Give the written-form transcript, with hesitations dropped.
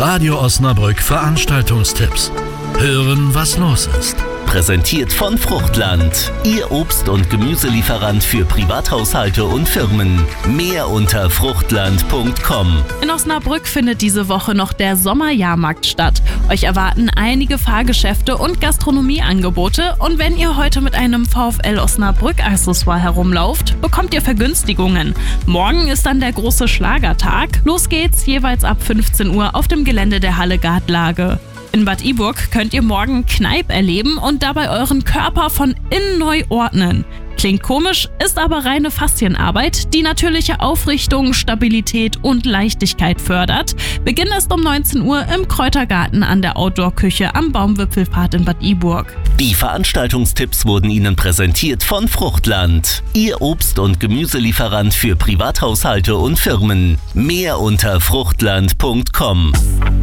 Radio Osnabrück Veranstaltungstipps. Hören, was los ist. Präsentiert von Fruchtland, Ihr Obst- und Gemüselieferant für Privathaushalte und Firmen. Mehr unter fruchtland.com. In Osnabrück findet diese Woche noch der Sommerjahrmarkt statt. Euch erwarten einige Fahrgeschäfte und Gastronomieangebote. Und wenn ihr heute mit einem VfL Osnabrück-Accessoire herumlauft, bekommt ihr Vergünstigungen. Morgen ist dann der große Schlagertag. Los geht's jeweils ab 15 Uhr auf dem Gelände der Halle Gartlage. In Bad Iburg könnt ihr morgen Kneipp erleben und dabei euren Körper von innen neu ordnen. Klingt komisch, ist aber reine Faszienarbeit, die natürliche Aufrichtung, Stabilität und Leichtigkeit fördert. Beginn ist um 19 Uhr im Kräutergarten an der Outdoor-Küche am Baumwipfelpfad in Bad Iburg. Die Veranstaltungstipps wurden Ihnen präsentiert von Fruchtland, Ihr Obst- und Gemüselieferant für Privathaushalte und Firmen. Mehr unter fruchtland.com.